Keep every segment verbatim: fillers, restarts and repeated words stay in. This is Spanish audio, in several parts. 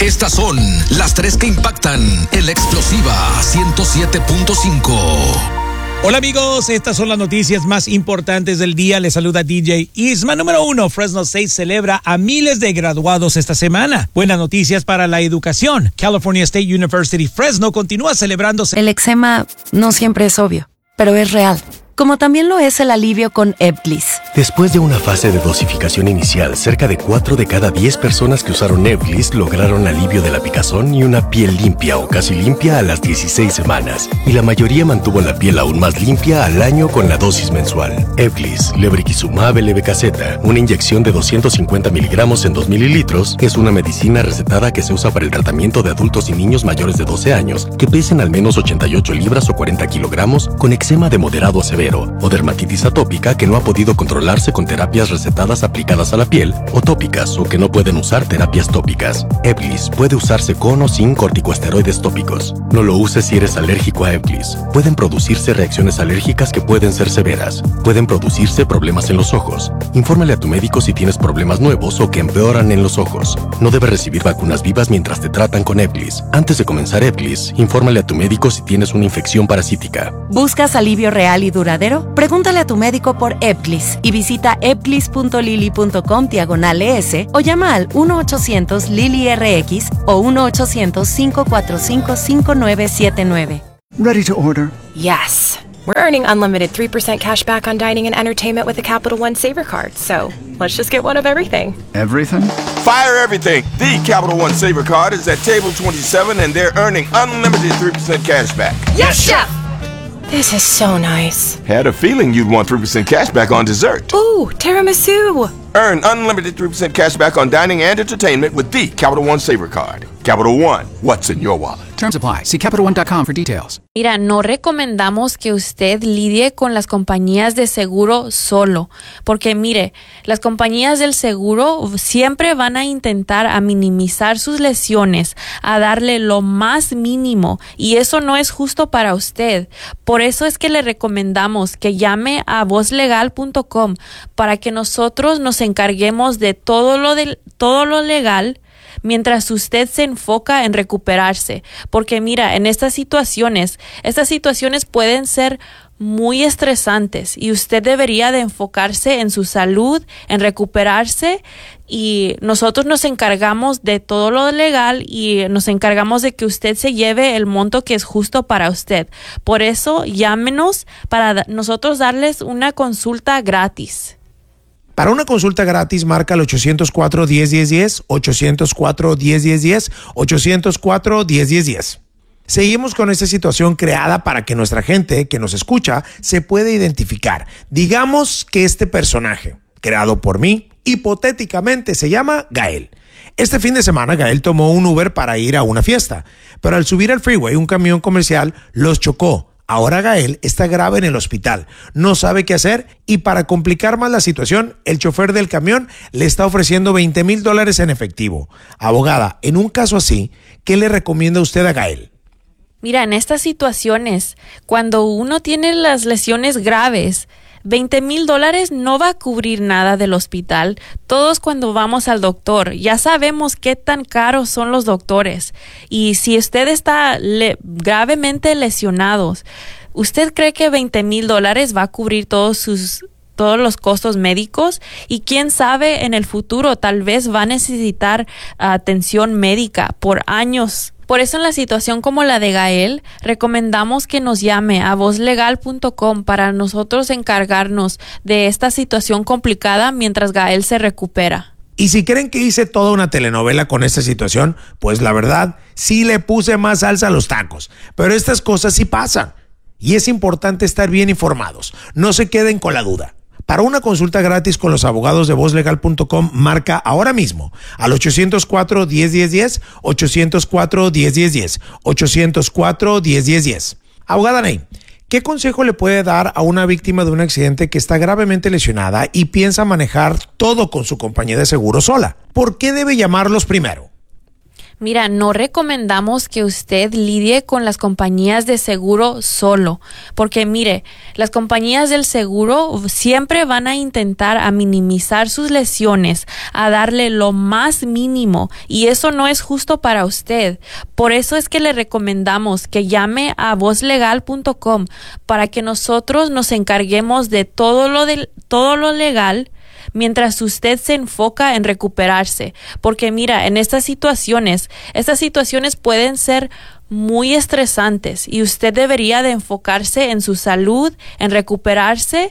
Estas son las tres que impactan en la explosiva ciento siete punto cinco. Hola amigos, estas son las noticias más importantes del día. Les saluda D J Isma. Número uno, Fresno State celebra a miles de graduados esta semana. Buenas noticias para la educación. California State University Fresno continúa celebrándose. El eczema no siempre es obvio, pero es real. Como también lo es el alivio con Ebglyss. Después de una fase de dosificación inicial, cerca de cuatro de cada diez personas que usaron Ebglyss lograron alivio de la picazón y una piel limpia o casi limpia a las dieciséis semanas. Y la mayoría mantuvo la piel aún más limpia al año con la dosis mensual. Ebglyss, lebrikizumab L B K Z, una inyección de doscientos cincuenta miligramos en dos mililitros, es una medicina recetada que se usa para el tratamiento de adultos y niños mayores de doce años que pesen al menos ochenta y ocho libras o cuarenta kilogramos con eczema de moderado a severo o dermatitis atópica que no ha podido controlarse con terapias recetadas aplicadas a la piel o tópicas o que no pueden usar terapias tópicas. Ebglyss puede usarse con o sin corticosteroides tópicos. No lo uses si eres alérgico a Ebglyss. Pueden producirse reacciones alérgicas que pueden ser severas. Pueden producirse problemas en los ojos. Infórmale a tu médico si tienes problemas nuevos o que empeoran en los ojos. No debes recibir vacunas vivas mientras te tratan con Ebglyss. Antes de comenzar Ebglyss, infórmale a tu médico si tienes una infección parasítica. ¿Buscas alivio real y duradero? Pregúntale a tu médico por Ebglyss y visita ebglyss punto lily punto com diagonal es o llama al uno ochocientos Lily R X o uno ochocientos, cinco cuatro cinco, cinco nueve siete nueve. Ready to order? Yes. We're earning unlimited three percent cash back on dining and entertainment with the Capital One Saver Card, so let's just get one of everything. Everything? Fire everything! The Capital One Saver Card is at table twenty-seven and they're earning unlimited three percent cash back. Yes, Chef! This is so nice. Had a feeling you'd want three percent cash back on dessert. Ooh, tiramisu! Earn unlimited three percent cash back on dining and entertainment with the Capital One Saver Card. Capital One, what's in your wallet? Terms apply. See Capital One dot com for details. Mira, no recomendamos que usted lidie con las compañías de seguro solo, porque mire, las compañías del seguro siempre van a intentar a minimizar sus lesiones, a darle lo más mínimo, y eso no es justo para usted. Por eso es que le recomendamos que llame a voz legal punto com para que nosotros nos encarguemos de todo lo de todo lo legal mientras usted se enfoca en recuperarse. Porque mira, en estas situaciones, estas situaciones pueden ser muy estresantes y usted debería de enfocarse en su salud, en recuperarse, y nosotros nos encargamos de todo lo legal y nos encargamos de que usted se lleve el monto que es justo para usted. Por eso, llámenos para nosotros darles una consulta gratis. Para una consulta gratis, marca al ochocientos cuatro, diez, diez, diez, ochocientos cuatro, diez, diez, diez, ochocientos cuatro, diez, diez, diez. Seguimos con esta situación creada para que nuestra gente que nos escucha se pueda identificar. Digamos que este personaje, creado por mí, hipotéticamente se llama Gael. Este fin de semana, Gael tomó un Uber para ir a una fiesta, pero al subir al freeway, un camión comercial los chocó. Ahora Gael está grave en el hospital, no sabe qué hacer y para complicar más la situación, el chofer del camión le está ofreciendo veinte mil dólares en efectivo. Abogada, en un caso así, ¿qué le recomienda usted a Gael? Mira, en estas situaciones, cuando uno tiene las lesiones graves, veinte mil dólares no va a cubrir nada del hospital. Todos cuando vamos al doctor ya sabemos qué tan caros son los doctores. Y si usted está le- gravemente lesionado, ¿usted cree que veinte mil dólares va a cubrir todos sus todos los costos médicos? Y quién sabe, en el futuro tal vez va a necesitar atención médica por años. Por eso en la situación como la de Gael, recomendamos que nos llame a voz legal punto com para nosotros encargarnos de esta situación complicada mientras Gael se recupera. Y si creen que hice toda una telenovela con esta situación, pues la verdad, sí le puse más salsa a los tacos. Pero estas cosas sí pasan. Y es importante estar bien informados. No se queden con la duda. Para una consulta gratis con los abogados de voz legal punto com, marca ahora mismo al ochocientos cuatro, diez, diez, diez, ochocientos cuatro, diez, diez, diez, ochocientos cuatro, diez, diez, diez. Abogada Ney, ¿qué consejo le puede dar a una víctima de un accidente que está gravemente lesionada y piensa manejar todo con su compañía de seguro sola? ¿Por qué debe llamarlos primero? Mira, no recomendamos que usted lidie con las compañías de seguro solo, porque mire, las compañías del seguro siempre van a intentar a minimizar sus lesiones, a darle lo más mínimo, y eso no es justo para usted. Por eso es que le recomendamos que llame a voz legal punto com para que nosotros nos encarguemos de todo lo de, todo lo legal, mientras usted se enfoca en recuperarse. Porque mira, en estas situaciones, estas situaciones pueden ser muy estresantes y usted debería de enfocarse en su salud, en recuperarse,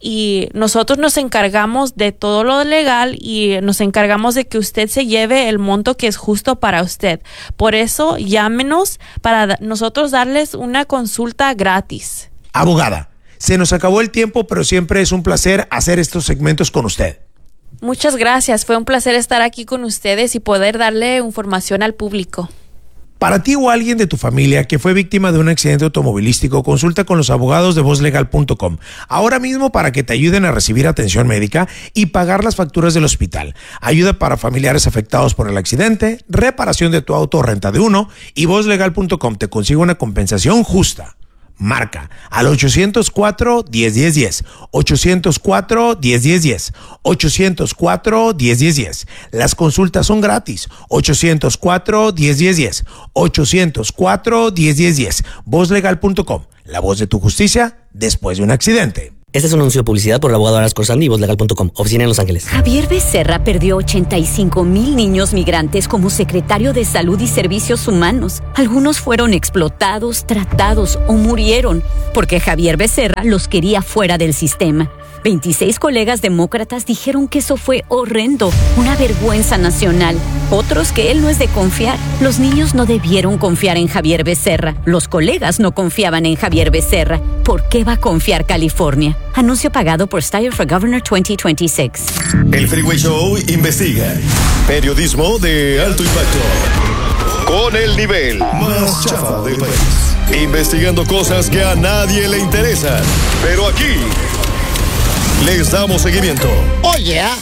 y nosotros nos encargamos de todo lo legal y nos encargamos de que usted se lleve el monto que es justo para usted. Por eso, llámenos para nosotros darles una consulta gratis. Abogada, se nos acabó el tiempo, pero siempre es un placer hacer estos segmentos con usted. Muchas gracias. Fue un placer estar aquí con ustedes y poder darle información al público. Para ti o alguien de tu familia que fue víctima de un accidente automovilístico, consulta con los abogados de voz legal punto com ahora mismo para que te ayuden a recibir atención médica y pagar las facturas del hospital. Ayuda para familiares afectados por el accidente, reparación de tu auto o renta de uno, y voz legal punto com te consigue una compensación justa. Marca al ochocientos cuatro, diez, diez, diez, ochocientos cuatro, diez, diez, diez, ochocientos cuatro, diez, diez, diez. Las consultas son gratis. ochocientos cuatro, diez, diez, diez, ochocientos cuatro, diez, diez, diez. voz legal punto com, la voz de tu justicia después de un accidente. Este es un anuncio de publicidad por el abogado Aras Corsandi y voz legal punto com, oficina en Los Ángeles. Javier Becerra perdió ochenta y cinco mil niños migrantes como secretario de Salud y Servicios Humanos. Algunos fueron explotados, tratados o murieron porque Javier Becerra los quería fuera del sistema. veintiséis colegas demócratas dijeron que eso fue horrendo, una vergüenza nacional. Otros que él no es de confiar. Los niños no debieron confiar en Javier Becerra. Los colegas no confiaban en Javier Becerra. ¿Por qué va a confiar California? Anuncio pagado por Steyer for Governor veinte veintiséis. El Freeway Show investiga. Periodismo de alto impacto. Con el nivel más chafa del país. Investigando cosas que a nadie le interesan. Pero aquí les damos seguimiento. Oye, oh,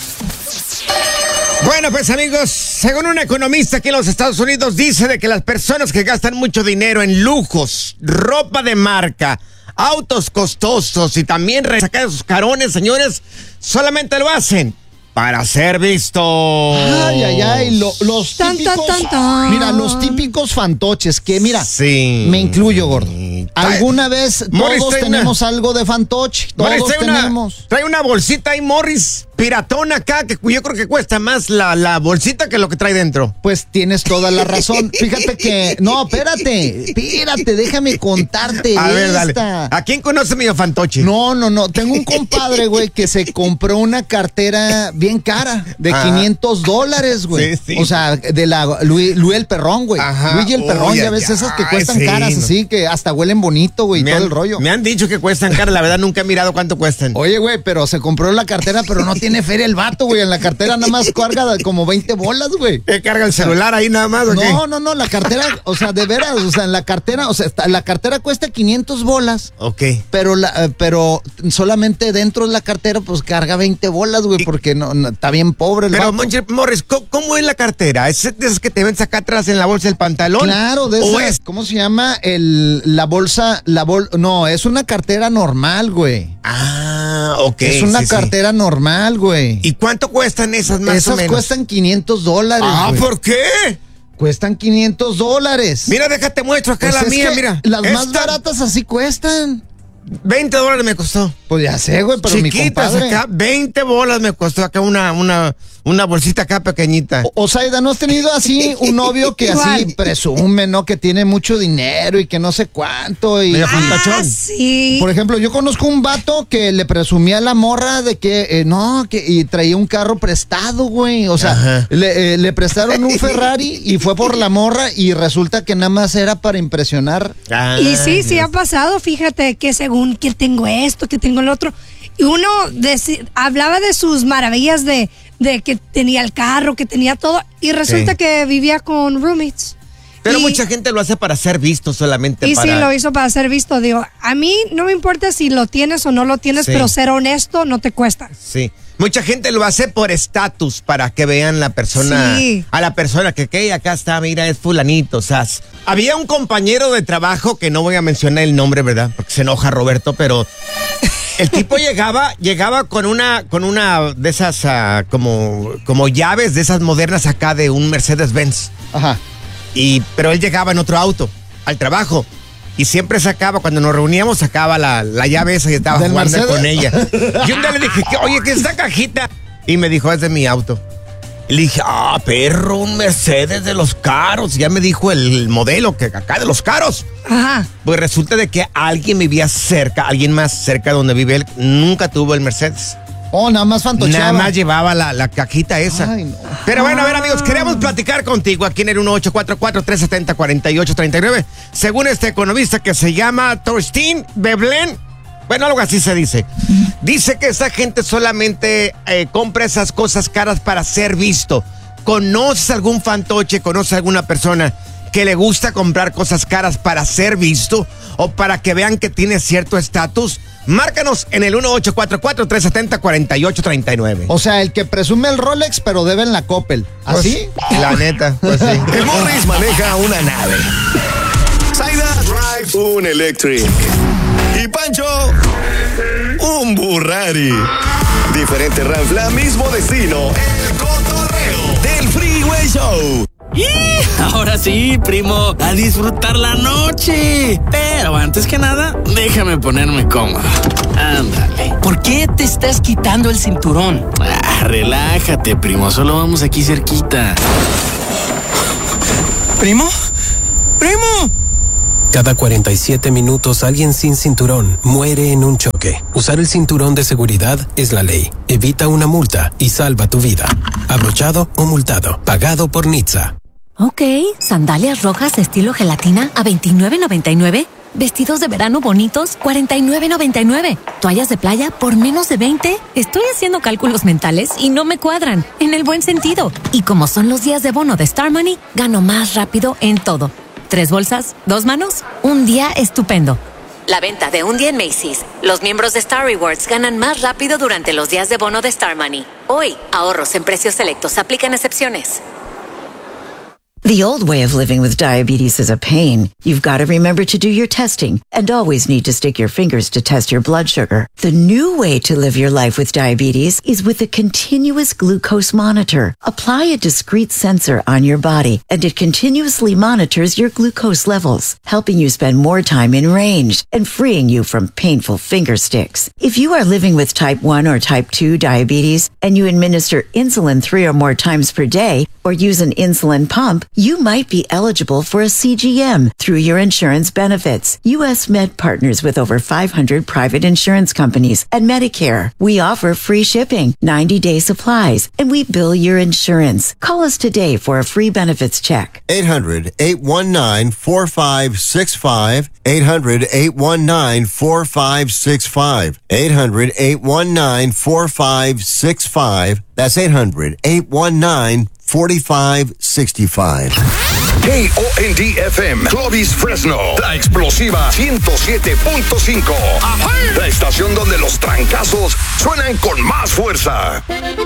bueno, pues amigos, según un economista aquí en los Estados Unidos, dice de que las personas que gastan mucho dinero en lujos, ropa de marca, autos costosos y también resacar sus carones, señores, solamente lo hacen para ser vistos. Ay, ay, ay, lo, los tan, típicos, tan, tan, tan. mira, los típicos fantoches que, mira, sí. Me incluyo, gordo. Alguna vez Morris, todos tenemos una, algo de fantoche, todos Morris, trae tenemos. Una, trae una bolsita ahí, Morris, piratón acá, que yo creo que cuesta más la, la bolsita que lo que trae dentro. Pues tienes toda la razón. Fíjate que, no, espérate, espérate, déjame contarte A esta. ver, dale. ¿A quién conoce mi fantoche? No, no, no, tengo un compadre, güey, que se compró una cartera bien cara, de ah. quinientos dólares, güey. Sí, sí. O sea, de la Luis, Luis el Perrón, güey. Luis el Perrón, oh, ya, ya ves, esas que cuestan sí, caras, no. así, que hasta huelen bonito, güey, todo han, el rollo. Me han dicho que cuestan caras, la verdad nunca he mirado cuánto cuestan. Oye, güey, pero se compró la cartera, pero no tiene feria el vato, güey. En la cartera nada más carga como veinte bolas, güey. ¿Qué carga el celular ahí nada más o qué? No, no, no, la cartera, o sea, de veras, o sea, en la cartera, o sea, la cartera cuesta quinientos bolas. Ok. Pero la, pero solamente dentro de la cartera, pues carga veinte bolas, güey, porque no, no, está bien pobre el Pero, vato. Morris, ¿cómo, ¿cómo es la cartera? ¿Es de esas que te ven acá atrás en la bolsa del pantalón? Claro, de esas, es? ¿Cómo se llama? El, la bolsa, la bol, no, es una cartera normal, güey. Ah, ok. Es una sí, cartera sí. normal, güey. ¿Y cuánto cuestan esas más esas o menos? cuestan quinientos dólares, Ah, güey. ¿por qué? Cuestan quinientos dólares. Mira, déjate muestro acá pues la mía, mira. Las Esta... más baratas así cuestan. veinte dólares me costó. Pues ya sé, güey, pero Chiquitas mi compadre. acá, veinte bolas me costó acá una, una, una bolsita acá pequeñita. O, o Saida, ¿no has tenido así un novio que así presume, ¿no? Que tiene mucho dinero y que no sé cuánto y... Ah, sí. Por ejemplo, yo conozco un vato que le presumía a la morra de que, eh, no, que y traía un carro prestado, güey. O sea, le, eh, le prestaron un Ferrari y fue por la morra y resulta que nada más era para impresionar. Ah, y sí, sí ha pasado, fíjate, que según que tengo esto, que tengo el otro, y uno dec- hablaba de sus maravillas de, de que tenía el carro, que tenía todo, y resulta sí. que vivía con roommates. Pero y, mucha gente lo hace para ser visto solamente. Y para... sí, lo hizo para ser visto. Digo, a mí no me importa si lo tienes o no lo tienes, sí. pero ser honesto no te cuesta. Sí. Mucha gente lo hace por estatus, para que vean la persona, sí. a la persona que, que acá está, mira, es fulanito, o sea, había un compañero de trabajo, que no voy a mencionar el nombre, ¿verdad? Porque se enoja Roberto, pero el tipo llegaba, llegaba con una, con una de esas, uh, como, como llaves de esas modernas acá de un Mercedes-Benz. Ajá. Y, pero él llegaba en otro auto, al trabajo. Y siempre sacaba, cuando nos reuníamos, sacaba la, la llave esa y estaba jugando Mercedes? Con ella. Y un día le dije, oye, ¿qué es esta cajita? Y me dijo, es de mi auto. Y le dije, ah, perro, un Mercedes de los caros. Y ya me dijo el, el modelo, que acá de los caros. Ajá. Pues resulta de que alguien vivía cerca, alguien más cerca de donde vive él, nunca tuvo el Mercedes. Oh, nada más fantocheaba. Nada más llevaba la, la cajita esa. Ay, no. Pero bueno, a ver, amigos, queremos platicar contigo aquí en el uno ocho cuatro cuatro, tres siete cero, cuatro ocho tres nueve. Según este economista que se llama Thorstein Veblen, bueno, algo así se dice. Dice que esa gente solamente eh, compra esas cosas caras para ser visto. ¿Conoces algún fantoche, conoces alguna persona que le gusta comprar cosas caras para ser visto o para que vean que tiene cierto estatus? Márcanos en el uno ocho cuatro cuatro, tres siete cero, cuatro ocho tres nueve. O sea, el que presume el Rolex, pero debe en la Coppel. ¿Así? Pues, la neta, pues sí. El Morris maneja una nave. Zaida drives un Electric. Y Pancho, un Burrari. Diferente Ranfla, mismo destino. El cotorreo del Freeway Show. Ahora sí, primo, a disfrutar la noche. Pero antes que nada, déjame ponerme cómodo. Ándale. ¿Por qué te estás quitando el cinturón? Ah, relájate, primo, solo vamos aquí cerquita. ¿Primo? ¡Primo! Cada cuarenta y siete minutos alguien sin cinturón muere en un choque. Usar el cinturón de seguridad es la ley. Evita una multa y salva tu vida. Abrochado o multado. Pagado por Nitsa. Ok, sandalias rojas estilo gelatina a veintinueve noventa y nueve. Vestidos de verano bonitos, cuarenta y nueve noventa y nueve. Toallas de playa por menos de veinte. Estoy haciendo cálculos mentales y no me cuadran, en el buen sentido. Y como son los días de bono de Star Money, gano más rápido en todo. Tres bolsas, dos manos, un día estupendo. La venta de un día en Macy's. Los miembros de Star Rewards ganan más rápido durante los días de bono de Star Money. Hoy, ahorros en precios selectos. Aplican excepciones. The old way of living with diabetes is a pain. You've got to remember to do your testing and always need to stick your fingers to test your blood sugar. The new way to live your life with diabetes is with a continuous glucose monitor. Apply a discrete sensor on your body and it continuously monitors your glucose levels, helping you spend more time in range and freeing you from painful finger sticks. If you are living with type one or type two diabetes and you administer insulin three or more times per day or use an insulin pump, you might be eligible for a C G M through your insurance benefits. U S Med partners with over five hundred private insurance companies and Medicare. We offer free shipping, ninety-day supplies, and we bill your insurance. Call us today for a free benefits check. eight hundred, eight one nine, four five six five. eight hundred, eight one nine, four five six five. eight hundred, eight one nine, four five six five. That's eight hundred, eight one nine, four five six five. K O N D F M, Clovis, Fresno, la explosiva ciento siete punto cinco. La estación donde los trancazos suenan con más fuerza.